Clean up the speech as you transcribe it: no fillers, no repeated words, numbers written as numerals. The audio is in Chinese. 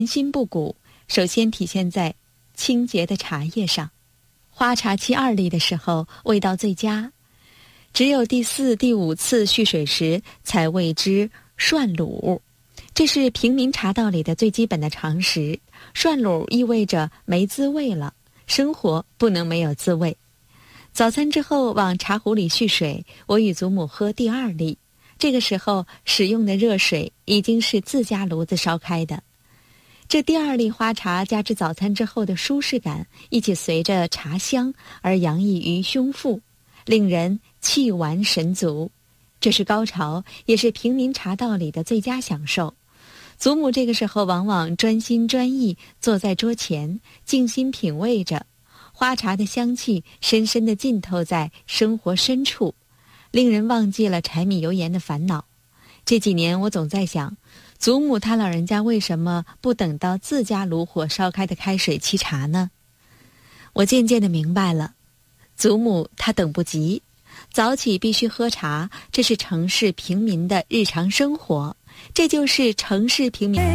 心不古，首先体现在清洁的茶叶上。花茶沏2粒的时候，味道最佳。只有第4、第5次蓄水时，才谓之涮卤。这是平民茶道里的最基本的常识。涮卤意味着没滋味了，生活不能没有滋味。早餐之后往茶壶里蓄水，我与祖母喝第2粒。这个时候使用的热水已经是自家炉子烧开的。这第2粒花茶加之早餐之后的舒适感，一起随着茶香而洋溢于胸腹，令人气完神足。这是高潮，也是平民茶道里的最佳享受。祖母这个时候往往专心专意坐在桌前，静心品味着花茶的香气，深深地浸透在生活深处，令人忘记了柴米油盐的烦恼。这几年我总在想，祖母她老人家为什么不等到自家炉火烧开的开水沏茶呢？我渐渐地明白了，祖母她等不及，早起必须喝茶，这是城市平民的日常生活，这就是城市平民